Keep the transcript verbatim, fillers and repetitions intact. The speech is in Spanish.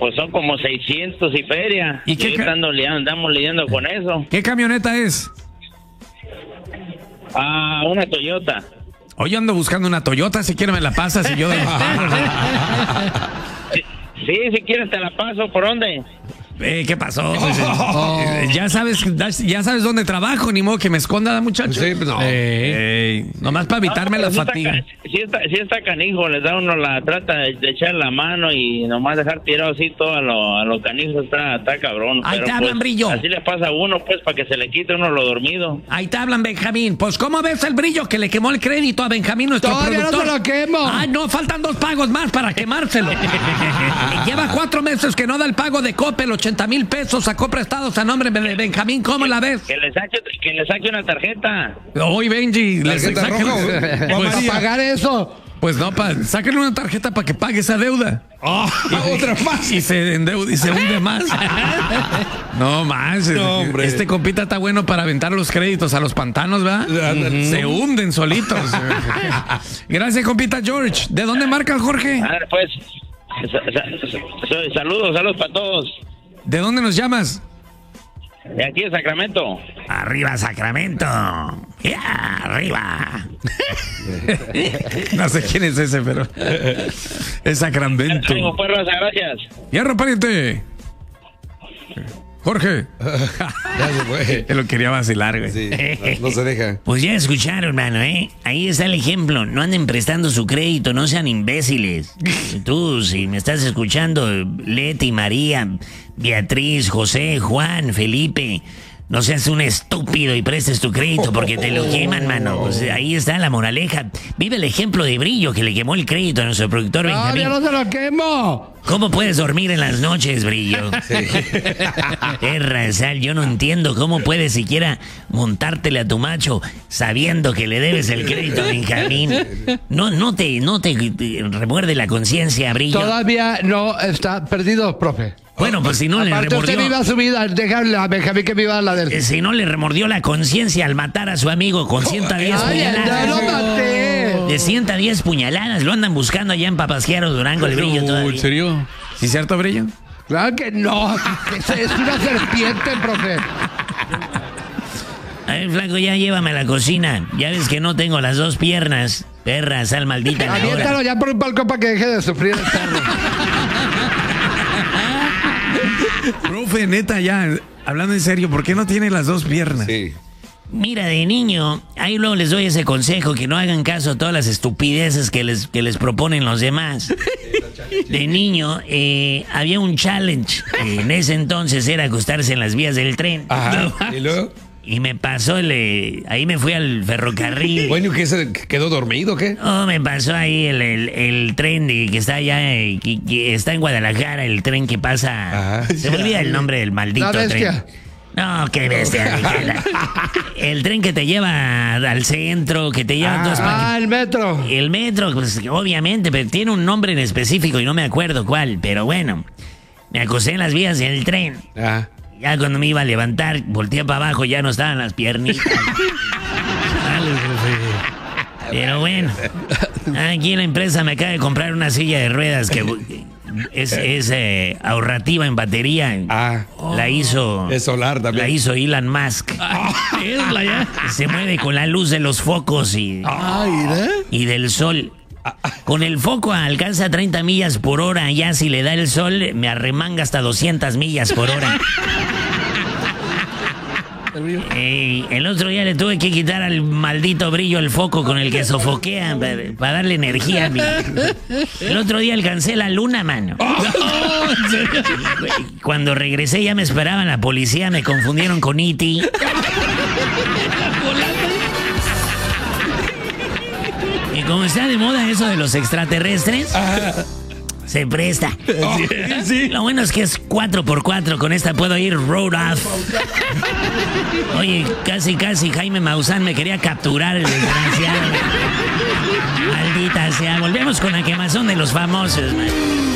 Pues son como seiscientos y feria. ¿Y qué ca- ando lidiando, andamos lidiando con eso. ¿Qué camioneta es? Ah, una Toyota. Hoy ando buscando una Toyota, si quieres me la pasas y yo... Sí, sí, si quieres te la paso. ¿Por dónde? Eh, ¿Qué pasó? Oh. Ya sabes, ya sabes dónde trabajo, ni modo que me esconda, muchacho. Sí, no. Eh, nomás para evitarme no, la sí fatiga. Está, sí, está, sí está canijo, les da uno la trata de, de echar la mano y nomás dejar tirado así todo a lo, a los canijos, está, está cabrón. Ahí pero, te hablan, pues, Brillo. Así le pasa a uno, pues, para que se le quite uno lo dormido. Ahí te hablan, Benjamín. Pues, ¿cómo ves el Brillo que le quemó el crédito a Benjamín, nuestro Todavía productor? no se lo quemo. Ay, no, faltan dos pagos más para quemárselo. Lleva cuatro meses que no da el pago de Coppel, ochenta mil pesos, sacó prestados a nombre de Benjamín. ¿Cómo la ves? Que le saque, que le saque una tarjeta. Hoy, Benji, le Tarjeta saque- roja. Pues, Para pagar eso. pues no, pa, sáquenle una tarjeta para que pague esa deuda. Oh, otra más. Y se endeuda y se hunde más. No más. No, hombre. Este compita está bueno para aventar los créditos a los pantanos, ¿verdad? Ándale. Se hunden solitos. Gracias, compita George. ¿De dónde marca Jorge? A ver, pues, sa- sa- sa- saludos, saludos para todos. ¿De dónde nos llamas? De aquí de Sacramento. Arriba, Sacramento. Ya, arriba. No sé quién es ese, pero es Sacramento. Ánimo, pues, raza, gracias. Hierro, pariente. Jorge. Ya se fue. Te lo quería vacilar, güey. Sí, no, no se deja. Pues ya escucharon, hermano, ¿eh? Ahí está el ejemplo. No anden prestando su crédito, no sean imbéciles. Tú, si me estás escuchando, Leti, María, Beatriz, José, Juan, Felipe, no seas un estúpido y prestes tu crédito porque te lo queman, mano. Pues ahí está la moraleja. Vive el ejemplo de Brillo que le quemó el crédito a nuestro productor Benjamín. Todavía no se lo quemo. ¿Cómo puedes dormir en las noches, Brillo? Perra, Sal, yo no entiendo cómo puedes siquiera montártele a tu macho sabiendo que le debes el crédito a Benjamín. No, no te, no te, te remuerde la conciencia, Brillo. Todavía no está perdido, profe. Bueno, pues si no le Aparte usted remordió, viva su vida, déjale a Benjamín que viva la del... eh, si no le remordió la conciencia al matar a su amigo con ciento diez Ay, ya puñaladas. lo maté. De ciento diez puñaladas, lo andan buscando allá en Papasquiaro, Durango, el Brillo todavía. ¿En serio? ¿Sí es cierto, Brillo? Claro que no. Es, es una serpiente, profe. A ver, flaco, ya llévame a la cocina. Ya ves que no tengo las dos piernas. Perra, Sal, maldita la hora. Aviéntalo ya por un balcón para que deje de sufrir el perro. Profe, neta, ya, hablando en serio, ¿por qué no tiene las dos piernas? Sí. Mira, de niño, ahí luego les doy ese consejo, que no hagan caso a todas las estupideces que les, que les proponen los demás. De niño, eh, había un challenge. En ese entonces era acostarse en las vías del tren. Ajá. ¿Y luego? Y me pasó, el, eh, ahí me fui al ferrocarril. Bueno, ¿qué se quedó dormido o qué? No, me pasó ahí el, el, el tren de, que está allá, eh, que, que está en Guadalajara, el tren que pasa... Ajá. Se me olvida el nombre del maldito La bestia. tren. No, qué bestia. Déjala. El tren que te lleva al centro, que te lleva a todas partes. Ah, el metro. El metro, pues obviamente, pero tiene un nombre en específico y no me acuerdo cuál, pero bueno. Me acosté en las vías del tren. Ah. Ya cuando me iba a levantar, volteé para abajo, ya no estaban las piernitas. Pero bueno, aquí en la empresa me acaba de comprar una silla de ruedas que es, es eh, ahorrativa en batería. Ah. La hizo. Es solar también. La hizo Elon Musk. Se mueve con la luz de los focos y, y del sol. Con el foco alcanza treinta millas por hora. Ya si le da el sol, me arremanga hasta doscientas millas por hora. Eh, el otro día le tuve que quitar al maldito Brillo el foco con el que sofoquea para, para darle energía a mí. El otro día alcancé la luna, mano. Cuando regresé ya me esperaban la policía, me confundieron con E T Y como está de moda eso de los extraterrestres, se presta. Lo bueno es que es cuatro por cuatro, con esta puedo ir road off. Oye, casi casi Jaime Maussan me quería capturar, el desgraciado. Maldita sea, volvemos con la quemazón de los famosos, man.